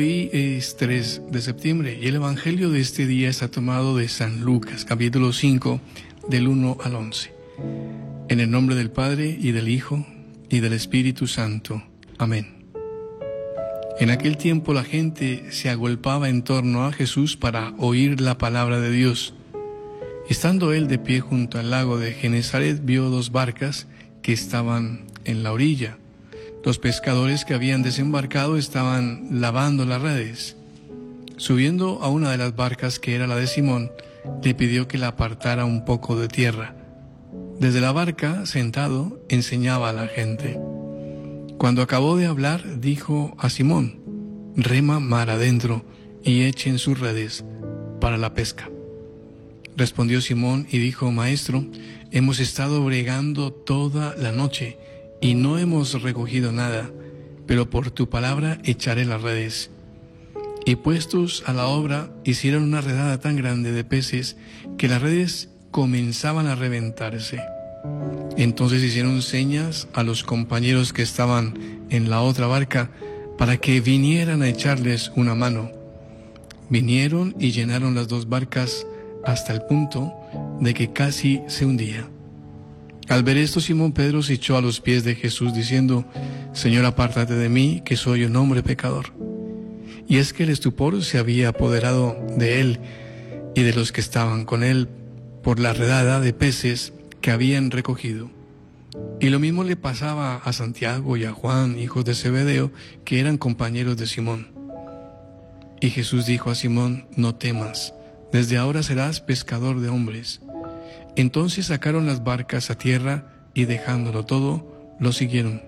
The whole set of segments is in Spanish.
Hoy es 3 de septiembre y el Evangelio de este día está tomado de San Lucas, capítulo 5, del 1 al 11. En el nombre del Padre, y del Hijo, y del Espíritu Santo. Amén. En aquel tiempo la gente se agolpaba en torno a Jesús para oír la palabra de Dios. Estando él de pie junto al lago de Genesaret, vio dos barcas que estaban en la orilla. Los pescadores que habían desembarcado estaban lavando las redes. Subiendo a una de las barcas, que era la de Simón, le pidió que la apartara un poco de tierra. Desde la barca, sentado, enseñaba a la gente. Cuando acabó de hablar, dijo a Simón: «Rema mar adentro y echen sus redes para la pesca». Respondió Simón y dijo: «Maestro, hemos estado bregando toda la noche y no hemos recogido nada, pero por tu palabra echaré las redes». Y puestos a la obra, hicieron una redada tan grande de peces que las redes comenzaban a reventarse. Entonces hicieron señas a los compañeros que estaban en la otra barca para que vinieran a echarles una mano. Vinieron y llenaron las dos barcas hasta el punto de que casi se hundía. Al ver esto, Simón Pedro se echó a los pies de Jesús diciendo: «Señor, apártate de mí, que soy un hombre pecador». Y es que el estupor se había apoderado de él y de los que estaban con él por la redada de peces que habían recogido. Y lo mismo le pasaba a Santiago y a Juan, hijos de Zebedeo, que eran compañeros de Simón. Y Jesús dijo a Simón: «No temas, desde ahora serás pescador de hombres». Entonces sacaron las barcas a tierra y, dejándolo todo, lo siguieron.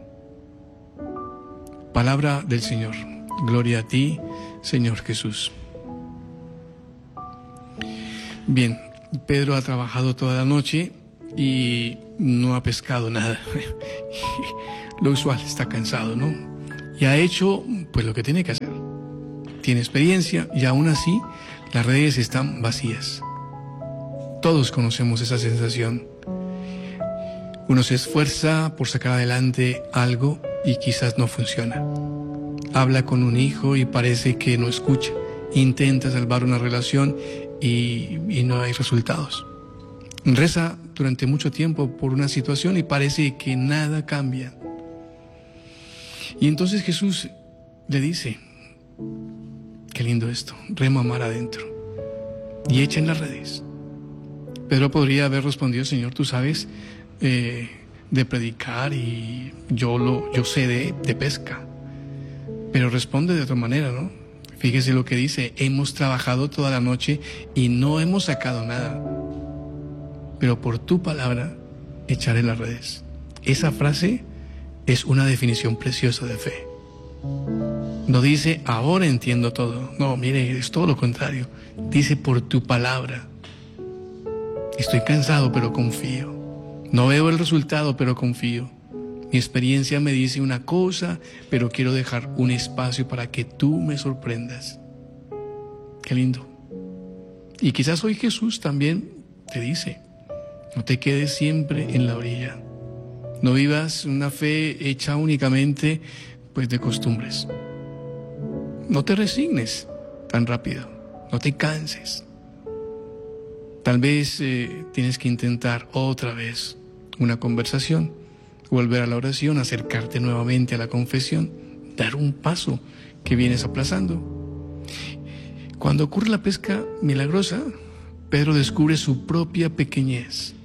Palabra del Señor. Gloria a ti, Señor Jesús. Bien, Pedro ha trabajado toda la noche y no ha pescado nada. Lo usual, está cansado, ¿no? Y ha hecho pues lo que tiene que hacer. Tiene experiencia y aún así las redes están vacías. Todos conocemos esa sensación. Uno se esfuerza por sacar adelante algo y quizás no funciona. Habla con un hijo y parece que no escucha. Intenta salvar una relación y no hay resultados. Reza durante mucho tiempo por una situación y parece que nada cambia. Y entonces Jesús le dice: «Qué lindo esto, rema mar adentro y echen las redes». Pedro podría haber respondido: «Señor, tú sabes de predicar y yo sé de pesca». Pero responde de otra manera, ¿no? Fíjese lo que dice: «Hemos trabajado toda la noche y no hemos sacado nada, pero por tu palabra echaré las redes». Esa frase es una definición preciosa de fe. No dice: «Ahora entiendo todo». No, mire, es todo lo contrario. Dice: «Por tu palabra». Estoy cansado, pero confío. No veo el resultado, pero confío. Mi experiencia me dice una cosa, pero quiero dejar un espacio para que tú me sorprendas. Qué lindo. Y quizás hoy Jesús también te dice: no te quedes siempre en la orilla. No vivas una fe hecha únicamente pues de costumbres. No te resignes tan rápido. No te canses. Tal vez tienes que intentar otra vez una conversación, volver a la oración, acercarte nuevamente a la confesión, dar un paso que vienes aplazando. Cuando ocurre la pesca milagrosa, Pedro descubre su propia pequeñez.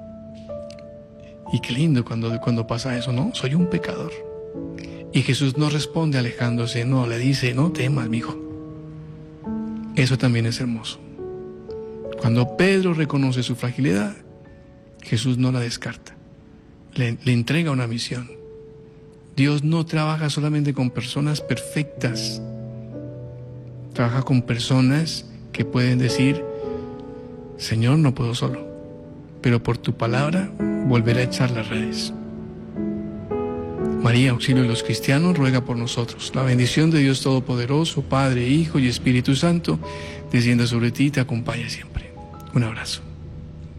Y qué lindo cuando pasa eso, ¿no? Soy un pecador. Y Jesús no responde alejándose, no, le dice: «No temas, mijo». Eso también es hermoso. Cuando Pedro reconoce su fragilidad, Jesús no la descarta. Le entrega una misión. Dios no trabaja solamente con personas perfectas. Trabaja con personas que pueden decir: «Señor, no puedo solo, pero por tu palabra volveré a echar las redes». María, auxilio de los cristianos, ruega por nosotros. La bendición de Dios Todopoderoso, Padre, Hijo y Espíritu Santo, descienda sobre ti y te acompañe siempre. Un abrazo.